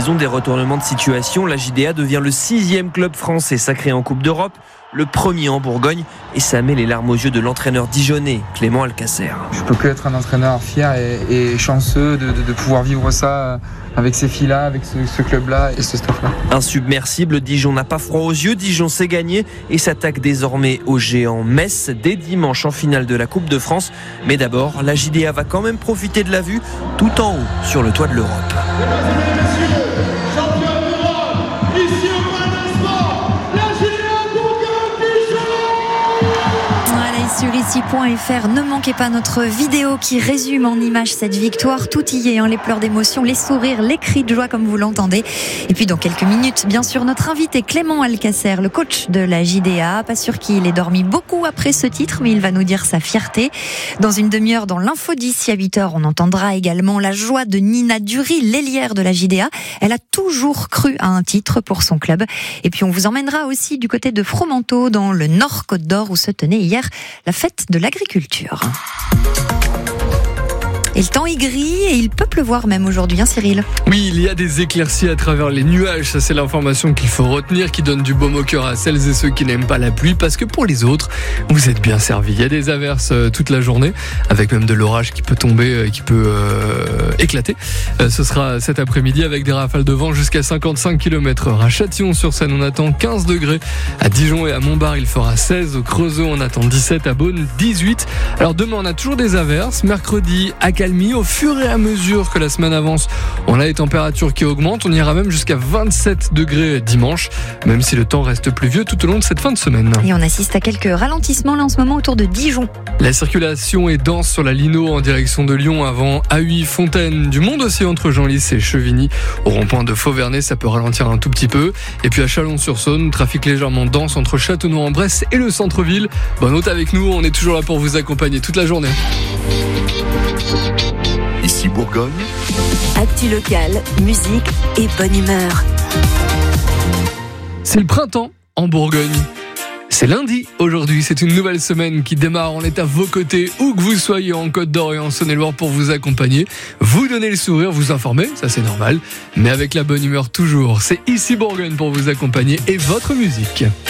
saison des retournements de situation. La JDA devient le 6e club français sacré en Coupe d'Europe, le premier en Bourgogne, et ça met les larmes aux yeux de l'entraîneur dijonnais, Clément Alcacer. Je peux que être un entraîneur fier et chanceux de pouvoir vivre ça avec ces filles-là, avec ce club-là et ce staff-là. Insubmersible, Dijon n'a pas froid aux yeux, Dijon s'est gagné et s'attaque désormais au géant Metz dès dimanche en finale de la Coupe de France. Mais d'abord, la JDA va quand même profiter de la vue tout en haut sur le toit de l'Europe. Sur ici.fr, ne manquez pas notre vidéo qui résume en images cette victoire. Tout y est, les pleurs d'émotion, les sourires, les cris de joie comme vous l'entendez. Et puis dans quelques minutes, bien sûr, notre invité Clément Alcacer, le coach de la JDA. Pas sûr qu'il ait dormi beaucoup après ce titre, mais il va nous dire sa fierté. Dans une demi-heure, dans l'info d'ici à 8h, on entendra également la joie de Nina Dury, l'ailière de la JDA. Elle a toujours cru à un titre pour son club. Et puis on vous emmènera aussi du côté de Fromenteau, dans le Nord Côte d'Or, où se tenait hier la fête de l'agriculture. Et le temps est gris et il peut pleuvoir même aujourd'hui, Cyril. Oui, il y a des éclaircies à travers les nuages, ça c'est l'information qu'il faut retenir, qui donne du baume au cœur à celles et ceux qui n'aiment pas la pluie, parce que pour les autres, vous êtes bien servis. Il y a des averses toute la journée, avec même de l'orage qui peut tomber, qui peut éclater. Ce sera cet après-midi avec des rafales de vent jusqu'à 55 km/h. À Châtillon-sur-Seine, on attend 15 degrés. À Dijon et à Montbard, il fera 16. Au Creusot, on attend 17. À Beaune, 18. Alors demain, on a toujours des averses. Mercredi, accalmie. Au fur et à mesure que la semaine avance, on a les températures qui augmentent. On ira même jusqu'à 27 degrés dimanche, même si le temps reste pluvieux tout au long de cette fin de semaine. Et on assiste à quelques ralentissements là en ce moment autour de Dijon. La circulation est dense sur la Lino en direction de Lyon avant Ahuy, Fontaine, du monde aussi entre Genlis et Chevigny. Au rond-point de Fauvernais, ça peut ralentir un tout petit peu. Et puis à Chalon-sur-Saône, trafic légèrement dense entre Châtenois-en-Bresse et le centre-ville. Bonne route avec nous, on est toujours là pour vous accompagner toute la journée. Ici Bourgogne. Actu locale, musique et bonne humeur. C'est le printemps en Bourgogne. C'est lundi aujourd'hui, c'est une nouvelle semaine qui démarre. On est à vos côtés, où que vous soyez en Côte d'Or et en Saône-et-Loire pour vous accompagner, vous donner le sourire, vous informer, ça c'est normal, mais avec la bonne humeur toujours. C'est ici Bourgogne pour vous accompagner et votre musique.